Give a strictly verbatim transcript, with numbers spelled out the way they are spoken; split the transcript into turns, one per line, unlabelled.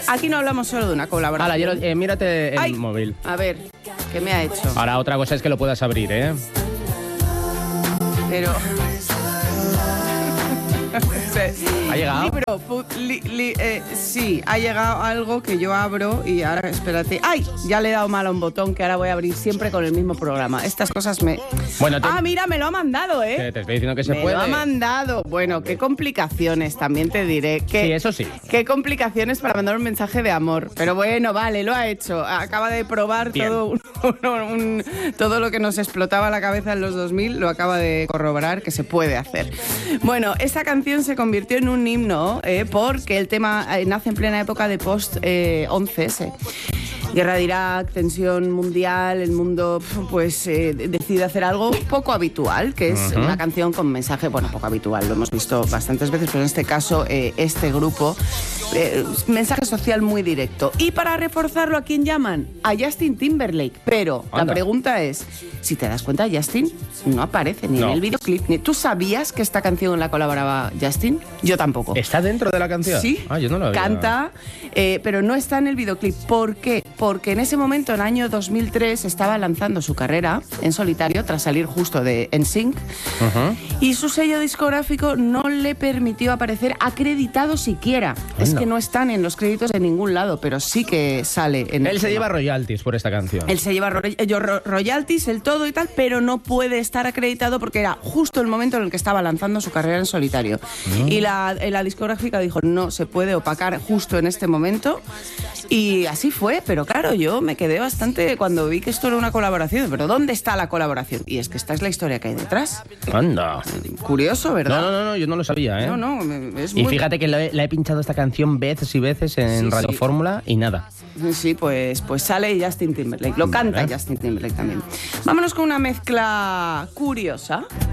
Aquí no hablamos solo de una colaboración.
Hala, yo lo- eh, mírate el
Ay,
móvil.
A ver, ¿qué me ha hecho?
Ahora otra cosa es que lo puedas abrir, ¿eh?
Pero...
¿Ha llegado?
Libro, pu- li- li- eh, sí, ha llegado algo que yo abro y ahora, espérate. ¡Ay! Ya le he dado mal a un botón que ahora voy a abrir siempre con el mismo programa. Estas cosas me...
Bueno, te-
Ah, mira, me lo ha mandado, ¿eh?
Te, te estoy diciendo que se
me
puede.
lo ha mandado. Bueno, qué complicaciones, también te diré. Qué,
Sí, eso sí.
Qué complicaciones para mandar un mensaje de amor. Pero bueno, vale, lo ha hecho. Acaba de probar
Bien.
todo, un- un- un- todo lo que nos explotaba la cabeza en los dos mil, lo acaba de corroborar que se puede hacer. Bueno, esta canción se convirtió en un himno eh, porque el tema eh, nace en plena época de post eh, once ese. Guerra de Irak, tensión mundial, el mundo pues eh, decide hacer algo poco habitual, que es
Ujú.
una canción con mensaje, bueno, poco habitual, lo hemos visto bastantes veces, pero en este caso eh, este grupo, eh, mensaje social muy directo. Y para reforzarlo, ¿a quién llaman? A Justin Timberlake. Pero
Anda.
la pregunta es, si te das cuenta, Justin no aparece ni
No.
en el videoclip. Ni... ¿Tú sabías que esta canción la colaboraba Justin? Yo tampoco.
¿Está dentro de la canción?
Sí,
Ah, yo no lo había.
canta, eh, pero no está en el videoclip. ¿Por qué? Porque en ese momento, en el año dos mil tres, estaba lanzando su carrera en solitario tras salir justo de N Sync
Ujú.
y su sello discográfico no le permitió aparecer acreditado siquiera. Es
Anda.
que no están en los créditos de ningún lado, pero sí que sale en el
Él se
tema.
lleva royalties por esta canción.
Él se lleva ro- eh, yo- ro- royalties, el todo y tal, pero no puede estar acreditado porque era justo el momento en el que estaba lanzando su carrera en solitario. Y la, eh, la discográfica dijo, no se puede opacar justo en este momento. Y así fue, pero claro, yo me quedé bastante cuando vi que esto era una colaboración. Pero ¿dónde está la colaboración? Y es que esta es la historia que hay detrás.
Anda.
Curioso, ¿verdad?
No, no, no, no, yo no lo sabía, ¿eh?
No, no, me- es
Y
muy...
fíjate que la he, la he pinchado esta canción veces y veces en
Sí,
Radio
sí.
Fórmula y nada.
Sí, pues, pues sale Justin Timberlake. Lo canta
Vale.
Justin Timberlake también. Vámonos con una mezcla curiosa.